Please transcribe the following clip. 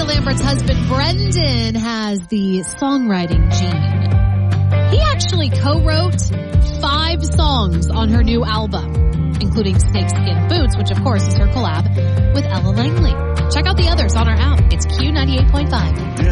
Miranda Lambert's husband, Brendan, has the songwriting gene. He actually co-wrote 5 songs on her new album, including Snakeskin Boots, which of course is her collab with Ella Langley. Check out the others on our